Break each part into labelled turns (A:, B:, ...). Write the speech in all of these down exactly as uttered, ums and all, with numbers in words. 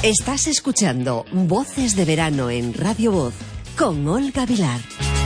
A: Estás escuchando Voces de Verano en Radio Voz con Olga Vilar.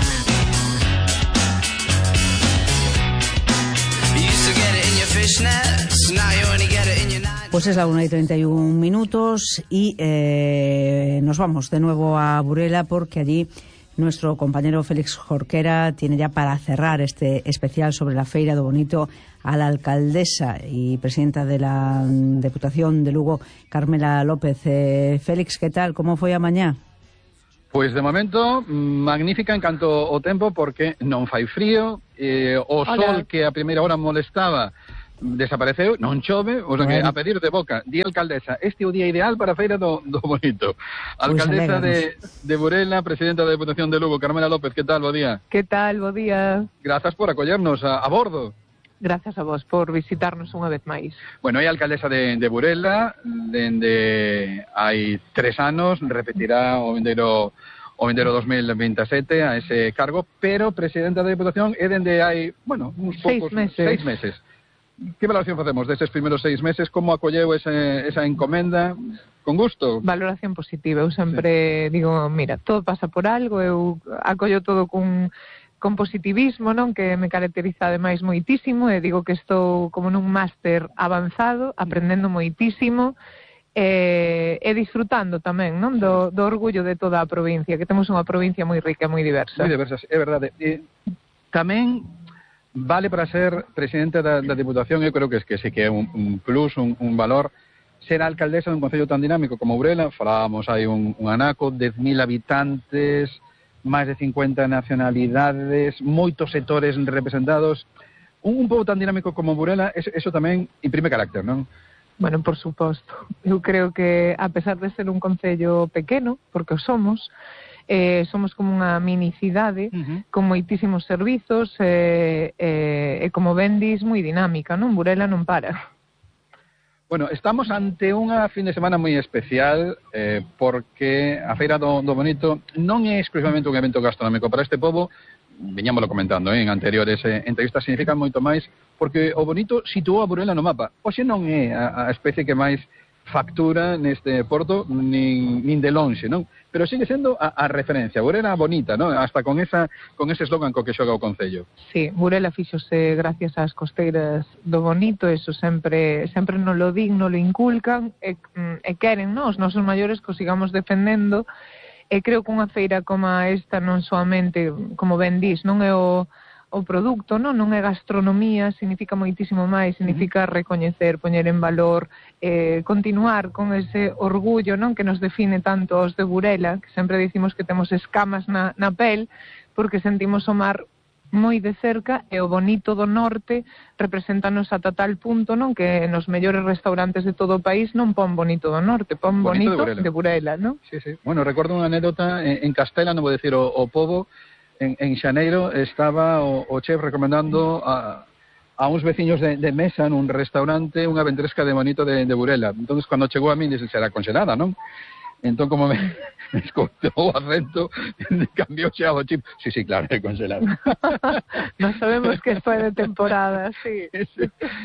B: Pues es la una y treinta y un minutos y eh, nos vamos de nuevo a Burela porque allí nuestro compañero Félix Jorquera tiene ya para cerrar este especial sobre la Feira do Bonito a la alcaldesa y presidenta de la Deputación de Lugo, Carmela López. Eh, Félix, ¿qué tal? ¿Cómo foi a mañá?
C: Pois de momento magnífica en canto ao tempo porque non fai frío, eh, o
B: Hola.
C: sol que a primeira hora molestaba desapareceu, non chove, o sea que a pedir de boca, di alcaldesa, este é o día ideal para a Feira do, do Bonito. Alcaldesa de, de Burela, presidenta da Deputación de Lugo, Carmela López, que tal, bo día?
D: Que tal, bo día?
C: Grazas por acollernos a, a bordo.
D: Grazas a vos por visitarnos unha vez máis.
C: Bueno, é alcaldesa de, de Burela, dende hai tres anos, repetirá o vindeiro o vindeiro dos mil veintisiete a ese cargo, pero presidenta da Deputación é dende hai, bueno, uns poucos...
D: Seis meses.
C: Seis meses. Que valoración facemos destes primeiros seis meses? Como acolleu ese, esa encomenda? Con gusto?
D: Valoración positiva. Eu sempre sí. digo, mira, todo pasa por algo, eu acollo todo con, con positivismo, non? Que me caracteriza ademais moitísimo, e digo que estou como nun máster avanzado, aprendendo moitísimo, e, e disfrutando tamén, non? Do, do orgullo de toda a provincia, que temos unha provincia moi rica, moi diversa.
C: Moi diversa, é verdade. E, tamén vale para ser presidente da, da Deputación, eu creo que, es, que sí que é un, un plus, un, un valor, ser alcaldesa dun concello tan dinámico como Burela. Falábamos, hai un, un anaco, dez mil habitantes, máis de cincuenta nacionalidades, moitos sectores representados. Un, un pobo tan dinámico como Burela, eso, eso tamén imprime carácter, non?
D: Bueno, por suposto. Eu creo que, a pesar de ser un concello pequeno, porque o somos, Eh, somos como unha mini cidade uh-huh. con moitísimos servizos e, eh, eh, como ben dis, moi dinámica, non? Burela non para.
C: Bueno, estamos ante unha fin de semana moi especial eh, porque a Feira do, do Bonito non é exclusivamente un evento gastronómico para este pobo, viñámoslo comentando eh, en anteriores eh, entrevistas, significa moito máis porque o Bonito situou a Burela no mapa. Oxe non é a, a especie que máis factura neste porto nin, nin de lonxe, non? Pero sigue sendo a, a referencia. Burela bonita, non? Hasta con esa con ese eslogan co que xoga o concello.
D: Sí, Burela fíxose gracias ás costeiras do Bonito, eso sempre sempre non lo din, non lo inculcan e, e queren, non? Os nosos maiores que o sigamos defendendo, e creo que unha feira como esta non soamente, como ben dis, non é o o produto, non non é gastronomía, significa moitísimo máis, significa recoñecer, poñer en valor, eh, continuar con ese orgullo, non, que nos define tanto os de Burela, que sempre dicimos que temos escamas na, na pel, porque sentimos o mar moi de cerca, e o bonito do norte representanos ata tal punto, non, que nos mellores restaurantes de todo o país non pon bonito do norte, pon bonito, bonito de, Burela. de Burela, non?
C: Sí, sí. Bueno, recordo unha anécdota en, en Castela, non vou decir o, o pobo. En, en Xaneiro estaba o, o chef recomendando a, a uns veciños de, de mesa nun restaurante unha ventresca de bonito de, de Burela. Entón, cando chegou a mí, dixo, será congelada, non? Entón, como me, me escoitou o acento, cambiou xa o chip. Sí, sí, claro, é congelada.
D: Non sabemos que foi de temporada, sí.
C: sí.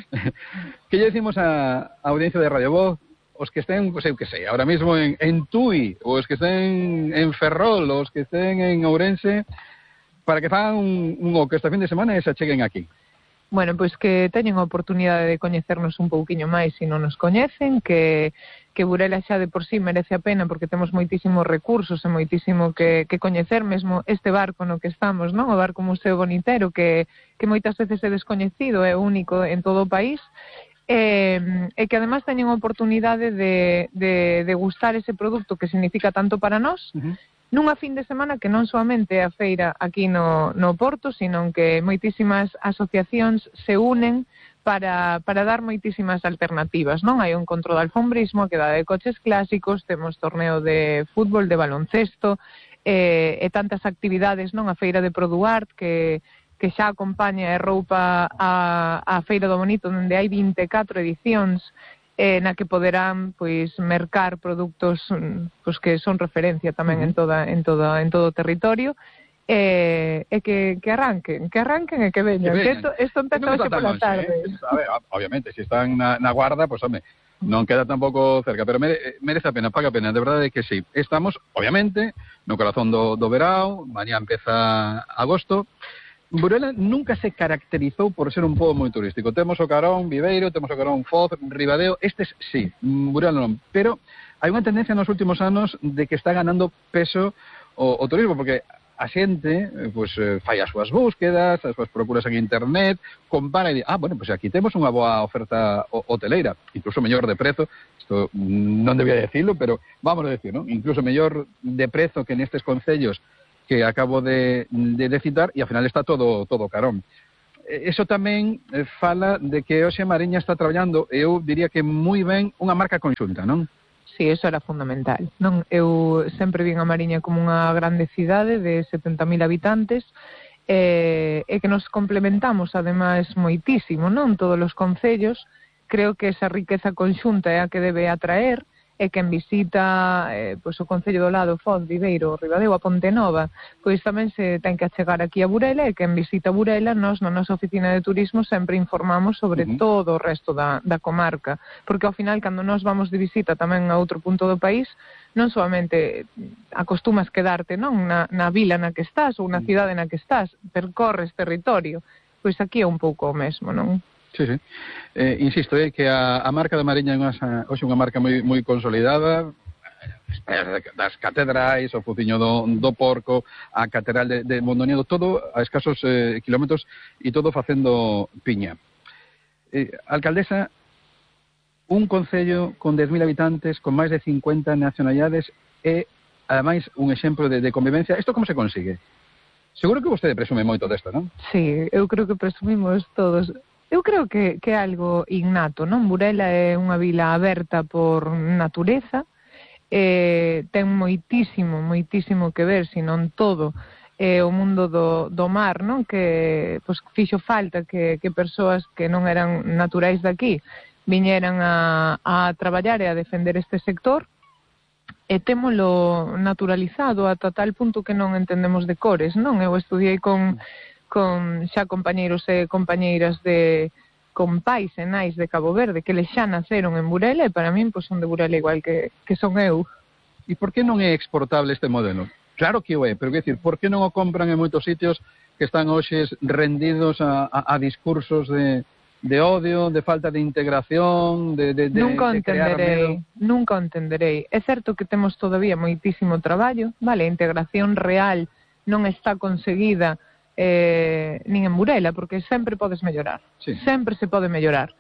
C: Que lle decimos a, a audiencia de Radio Voz, os que estén, pues, eu que sei, ahora mismo en, en Tui, os que estén en Ferrol, os que estén en Ourense, para que fagan un, un o que esta fin de semana e se acheguen aquí?
D: Bueno, pois que teñen a oportunidade de coñecernos un pouquiño máis se non nos coñecen, que, que Burela xa de por sí merece a pena porque temos moitísimos recursos e moitísimo que, que coñecer, mesmo este barco no que estamos, non? O barco Museo Bonitero, que, que moitas veces é descoñecido, é único en todo o país, e, e que además teñen a oportunidade de, de, de gustar ese produto que significa tanto para nós, uh-huh. nunha fin de semana que non soamente a feira aquí no, no Porto, sino que moitísimas asociacións se unen para, para dar moitísimas alternativas, non? Hai un encontro de alfombrismo, que dá de coches clásicos, temos torneo de fútbol, de baloncesto, e, e tantas actividades, non? A feira de Produart, que, que xa acompaña e roupa a, a feira do Bonito, onde hai vinte e catro edicións, eh, na que poderán pois mercar produtos pois que son referencia tamén uh-huh. en toda en toda en todo o territorio, e eh, eh, que que arranquen, que arranquen e que veñan, que isto isto empeza hoxe pola tarde.
C: Eh? A ver, obviamente, se si están na, na Guarda, pois pues, home, non queda tampouco cerca, pero mere, merece a pena, paga a pena, de verdade que sí. Estamos, obviamente, no corazón do, do verao, mañá empeza agosto. Burela nunca se caracterizou por ser un pobo moi turístico. Temos o Carón, Viveiro, temos o Carón, Foz, Ribadeo, estes sí, Burela non. Pero hai unha tendencia nos últimos anos de que está ganando peso o, o turismo, porque a xente pues, fai as súas búsquedas, as súas procuras en internet, compara e di, ah, bueno, pues aquí temos unha boa oferta hoteleira, incluso mellor de prezo, isto non debía decirlo, pero vamos a decir, ¿no? Incluso mellor de prezo que nestes concellos que acabo de, de, de citar, e ao final está todo todo carón. Eso tamén fala de que hoxe Mariña está traballando, eu diría que moi ben, unha marca conxunta, non?
D: Sí, eso era fundamental. Non, eu sempre vin a Mariña como unha grande cidade de setenta mil habitantes e, e que nos complementamos, ademais, moitísimo, non? Todos os concellos, creo que esa riqueza conxunta é a que debe atraer, e quen visita eh, pois o concello do lado, Foz, Viveiro, Ribadeo, a Pontenova, pois tamén se ten que achegar aquí a Burela, e quen visita Burela, nós na nosa oficina de turismo sempre informamos sobre uh-huh. todo o resto da, da comarca, porque ao final, cando nós vamos de visita tamén a outro punto do país, non solamente acostumas quedarte non na, na vila na que estás ou na cidade na que estás, percorres territorio, pois aquí é un pouco o mesmo, non?
C: Sí, sí. Eh, insisto, é eh, que a, a marca da Mariña é unha, hoxe unha marca moi, moi consolidada, das catedrais, o Fuciño do, do Porco, a Catedral de, de Mondoñedo, todo a escasos eh, kilómetros e todo facendo piña. Eh, alcaldesa, un concello con dez mil habitantes, con máis de cincuenta nacionalidades, é, ademais, un exemplo de, de convivencia. Isto como se consigue? Seguro que vostede presume moito desto, non?
D: Sí, eu creo que presumimos todos. Eu creo que, que é algo innato, non? Burela é unha vila aberta por natureza, eh, ten moitísimo, moitísimo que ver, se non todo, eh, o mundo do, do mar, non? Que pues, fixo falta que, que persoas que non eran naturais daqui viñeran a, a traballar e a defender este sector, e témolo naturalizado ata tal punto que non entendemos de cores, non? Eu estudiei con... con xa compañeiros e compañeiras de con pais e nais de Cabo Verde que les xa naceron en Burela e para min pois son de Burela igual que, que son eu.
C: E por que non é exportable este modelo? Claro que o é, pero que decir, por que non o compran en moitos sitios que están hoxe rendidos a, a, a discursos de, de odio, de falta de integración, de, de, de,
D: nunca
C: de
D: crear
C: medo?
D: Nunca o entenderei. É certo que temos todavía moitísimo traballo, vale, a integración real non está conseguida Eh, nin en Burela, porque sempre podes mellorar, sí. sempre se pode mellorar,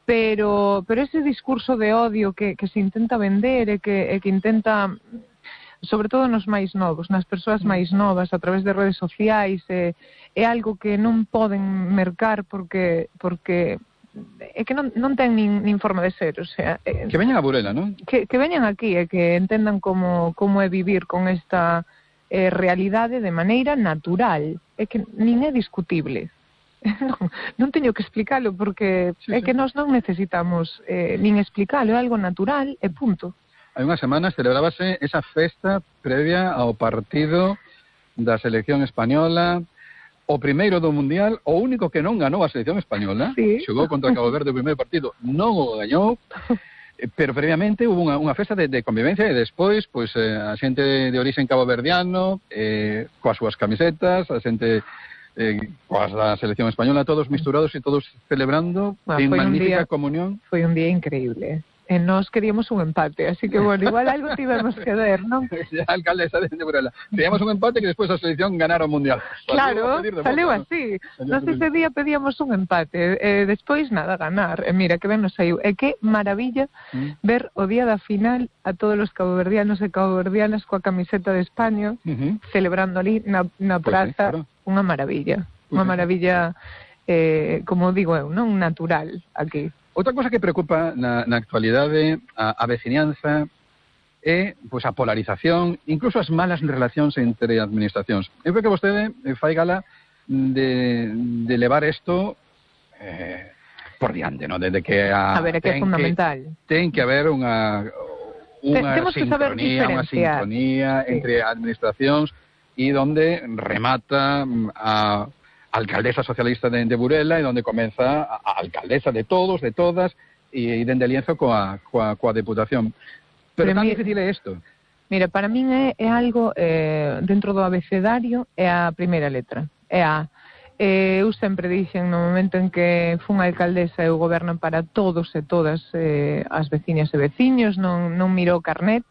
D: pero pero ese discurso de odio que, que se intenta vender e que, e que intenta, sobre todo nos máis novos, nas persoas máis novas, a través de redes sociais, é, é algo que non poden mercar porque porque é que non, non ten nin, nin forma de ser, o sea, eh,
C: que veñan a Burela, non?
D: Que, que veñan aquí e que entendan como, como é vivir con esta eh, realidade de maneira natural, é que nin é discutible. non, non teño que explicalo porque sí, é sí. que nós non necesitamos eh, nin explicalo, é algo natural e punto.
C: Hai unhas semanas celebrábase esa festa previa ao partido da selección española, o primeiro do Mundial, o único que non ganou a selección española,
D: sí.
C: xogou contra Cabo Verde o primeiro partido, non o gañou, pero previamente hubo unha, unha festa de, de convivencia e despois, pois, eh, a xente de, de origen caboverdiano, eh, coas súas camisetas, a xente eh, coas da selección española, todos misturados e todos celebrando bueno, en magnífica
D: día,
C: comunión.
D: Foi un día increíble. E nós queríamos un empate, así que, bueno, igual algo tivemos que ver, non?
C: A alcaldesa de Burela. Queríamos un empate que despois a selección ganara o Mundial.
D: Claro, saleu así. Nós ese día pedíamos un empate, e despois nada, ganar. E mira, que ben nos saiu. E que maravilla mm. ver o día da final a todos os caboverdianos e caboverdianas coa camiseta de España, uh-huh. celebrando ali na, na praza. Pues sí, claro. Unha maravilla. Pues unha maravilla, eh, como digo eu, non natural aquí.
C: Outra cosa que preocupa na, na actualidade a, a veciñanza é pois, a polarización, incluso as malas relacións entre administracións. Eu creo que vostede fai gala de, de levar isto eh, por diante, ¿no? Desde que a,
D: a ver, é que é fundamental.
C: Que, ten que haber unha unha
D: Temos
C: sincronía, unha sincronía sí. entre administracións e donde remata a alcaldesa socialista de, de Burela e donde comeza a, a alcaldesa de todos, de todas, e dende Lienzo coa, coa, coa Deputación. Pero, Pero tan mi... difícil é isto.
D: Mira, para min é, é algo eh, dentro do abecedario, é a primeira letra, é a eh, eu sempre dixen no momento en que fun alcaldesa e o goberno para todos e todas eh, as veciñas e veciños, non, non mirou carnet,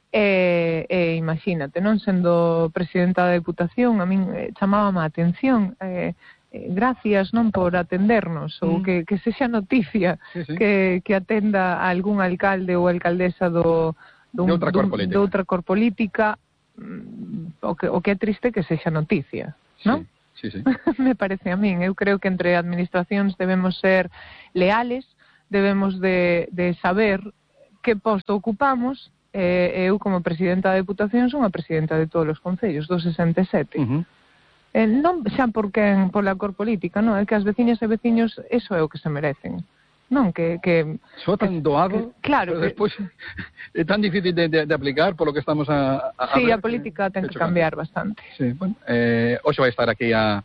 D: e, e imagínate, non sendo presidenta da Deputación, a min eh, chamábame a atención, eh, eh, gracias non por atendernos, mm. ou que, que sexa noticia sí, sí. Que, que atenda a algún alcalde ou alcaldesa do Dun, de outra cor política, de outra cor política o, que, o que é triste que sexa noticia, non?
C: Sí, sí, sí.
D: Me parece a min, eu creo que entre administracións debemos ser leales, debemos de, de saber que posto ocupamos, e eu como presidenta da Deputación son a presidenta de todos os concellos, dos sesenta e sete. Uh-huh. eh, non xa porque pola cor política, non, é que as veciñas e veciños eso é o que se merecen. Non, que... que
C: Só tan doado,
D: que, claro,
C: pero despois é tan difícil de, de, de aplicar polo que estamos a, a
D: sí,
C: ver.
D: Sí, a política que, ten que cambiar bastante.
C: Sí, bueno, eh, hoxe vai estar aquí a,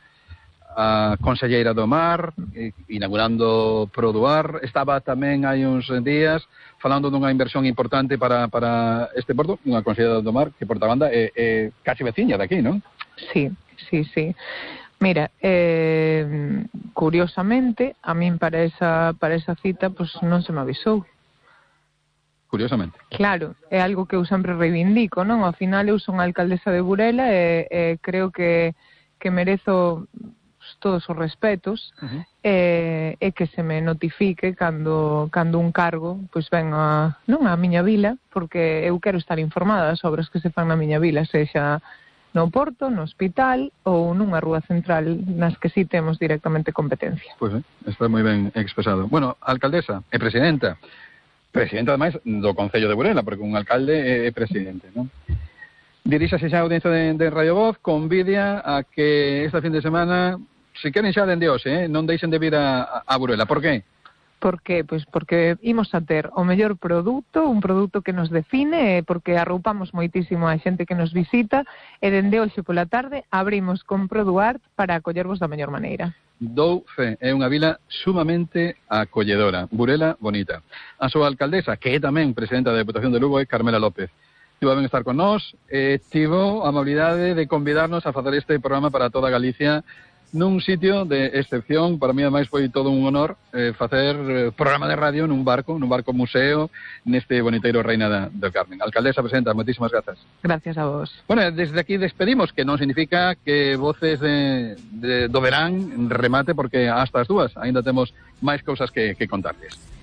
C: a conselleira do Mar, eh, inaugurando Produar. Estaba tamén hai uns días falando dunha inversión importante para, para este porto, unha conselleira do Mar, que por outra banda é, é casi veciña de aquí, non?
D: Sí, sí, sí. Mira, eh, curiosamente, a min para esa, para esa cita pues, non se me avisou.
C: Curiosamente.
D: Claro, é algo que eu sempre reivindico, non? Ao final eu son alcaldesa de Burela e, e creo que, que merezo pues, todos os respetos uh-huh. e, e que se me notifique cando, cando un cargo pois ven a, non a miña vila, porque eu quero estar informada das obras que se fan na miña vila, sexa no Porto, no hospital ou nunha rúa central nas que sí temos directamente competencia.
C: Pois, eh, está moi ben expresado. Bueno, alcaldesa e presidenta. Presidenta, ademais, do Concello de Burela, porque un alcalde é presidente, non? Diríxase xa a audiencia de, de Radio Voz, convidia a que esta fin de semana, se queren xa dende hoxe, eh, non deixen de vir a, a Burela. Por que?
D: Por que? Pois porque imos a ter o mellor produto, un produto que nos define, porque arroupamos moitísimo a xente que nos visita, e dende hoxe pola tarde abrimos con Produart para acollervos da mellor maneira.
C: Dou fe, é unha vila sumamente acolledora, Burela bonita. A súa alcaldesa, que é tamén presidenta da Deputación de Lugo, é Carmela López. Tivo a ben estar con nós, e tivo a amabilidade de convidarnos a facer este programa para toda Galicia, nun sitio de excepción. Para mí, ademais, foi todo un honor eh, facer eh, programa de radio nun barco, nun barco museo, neste boniteiro Reina da, del Carmen. Alcaldesa, presidenta, moitísimas grazas.
D: Gracias a vos.
C: Bueno, desde aquí despedimos, que non significa que Voces de, de, do verán remate, porque hasta as dúas ainda temos máis cousas que, que contarles.